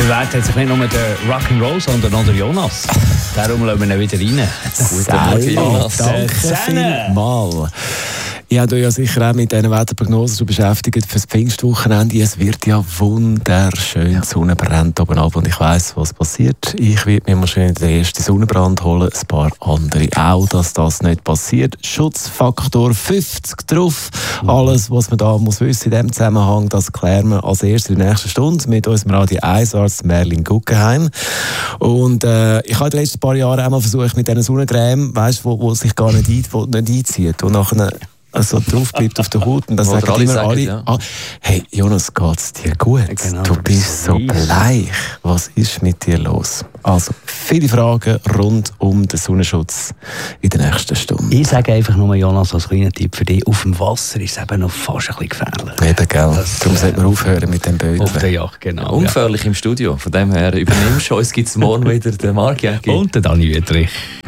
bewährt hat sich nicht nur der Rock'n'Roll, sondern auch der Jonas. Darum lassen wir ihn wieder rein. Guten Morgen, Jonas. Danke vielmals. Ich habe euch ja sicher auch mit diesen Wetterprognosen schon beschäftigt für das Pfingstwochenende. Es wird ja wunderschön, die Sonne brennt oben ab und ich weiss, was passiert. Ich werde mir wahrscheinlich den ersten Sonnenbrand holen, ein paar andere auch, dass das nicht passiert. Schutzfaktor 50 drauf. Alles, was man da muss wissen in diesem Zusammenhang, das klären wir als erstes in der nächsten Stunde mit unserem Radio 1-Arzt Merlin Guggenheim. Und ich habe in den letzten paar Jahren auch mal versucht, mit diesen Sonnencreme, weißt, wo sich gar nicht einzieht, wo nachher also drauf bleibt auf der Haut und dann sagen immer alle, ja. Hey Jonas, geht's dir gut? Genau, du bist so bleich. Was ist mit dir los? Also viele Fragen rund um den Sonnenschutz in der nächsten Stunde. Ich sage einfach nur, Jonas, als kleiner Tipp für dich, auf dem Wasser ist es eben noch fast ein bisschen gefährlich. Eben, gell. Darum sollte man aufhören mit dem Beuteln. Auf der Yacht, genau. Ungefährlich im Studio. Von dem her übernimmst du uns, gibt es morgen wieder den Marc Jäcki und den Dani Wietrich.